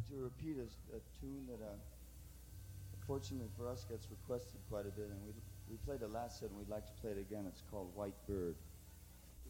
like to repeat a tune that, fortunately for us, gets requested quite a bit, and we played it last set, and we'd like to play it again. It's called White Bird.